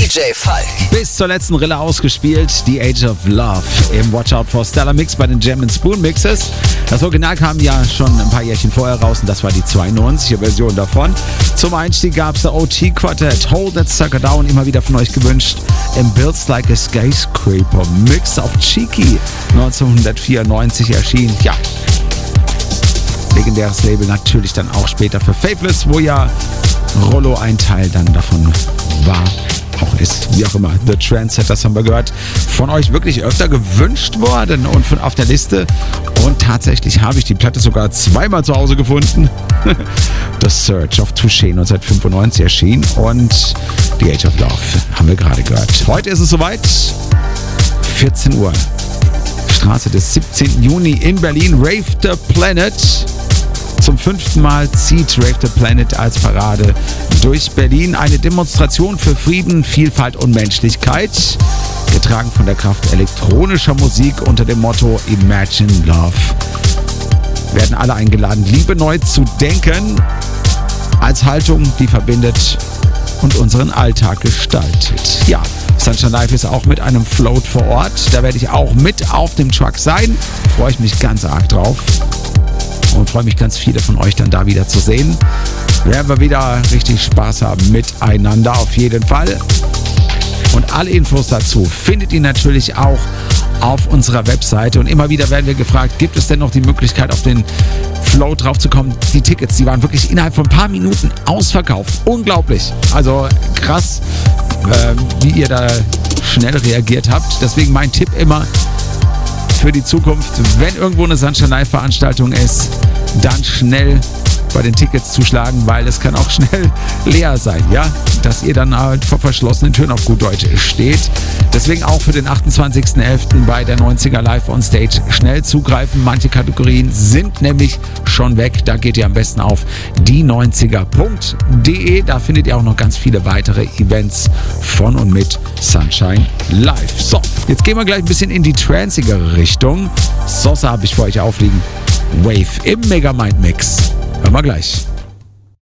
DJ Falk. Bis zur letzten Rille ausgespielt, The Age of Love im Watch Out for Stellar Mix bei den Jam & Spoon Mixes. Das Original kam ja schon ein paar Jährchen vorher raus und das war die 92er Version davon. Zum Einstieg gab es der OT Quartet, Hold That Sucker Down, immer wieder von euch gewünscht, im Builds Like a Skyscraper Mix auf Cheeky 1994 erschienen. Ja, legendäres Label natürlich dann auch später für Faithless, wo ja Rollo ein Teil dann davon war, auch ist, wie auch immer. The Trendsetters haben wir gehört, von euch wirklich öfter gewünscht worden und von auf der Liste. Und tatsächlich habe ich die Platte sogar zweimal zu Hause gefunden. The Search of Touché 1995 erschienen und The Age of Love haben wir gerade gehört. Heute ist es soweit, 14 Uhr. Straße des 17. Juni in Berlin, Rave the Planet. Zum 5. Mal zieht Rave the Planet als Parade durch Berlin. Eine Demonstration für Frieden, Vielfalt und Menschlichkeit. Getragen von der Kraft elektronischer Musik unter dem Motto Imagine Love. Werden alle eingeladen, Liebe neu zu denken. Als Haltung, die verbindet und unseren Alltag gestaltet. Ja, Sunshine Live ist auch mit einem Float vor Ort. Da werde ich auch mit auf dem Truck sein. Freue ich mich ganz arg drauf. Und freue mich, ganz viele von euch dann da wieder zu sehen. Werden wir wieder richtig Spaß haben miteinander, auf jeden Fall. Und alle Infos dazu findet ihr natürlich auch auf unserer Webseite. Und immer wieder werden wir gefragt, gibt es denn noch die Möglichkeit, auf den Flow drauf zu kommen? Die Tickets, die waren wirklich innerhalb von ein paar Minuten ausverkauft. Unglaublich. Also krass, wie ihr da schnell reagiert habt. Deswegen mein Tipp immer für die Zukunft, wenn irgendwo eine Sunshine Live Veranstaltung ist, dann schnell bei den Tickets zuschlagen, weil es kann auch schnell leer sein, ja, dass ihr dann halt vor verschlossenen Türen auf gut Deutsch steht. Deswegen auch für den 28.11. bei der 90er Live on Stage schnell zugreifen. Manche Kategorien sind nämlich schon weg. Da geht ihr am besten auf die90er.de. Da findet ihr auch noch ganz viele weitere Events von und mit Sunshine Live. So, jetzt gehen wir gleich ein bisschen in die tranceigere Richtung. Sosa habe ich für euch aufliegen. Wave im Megamind Mix. Hören wir gleich.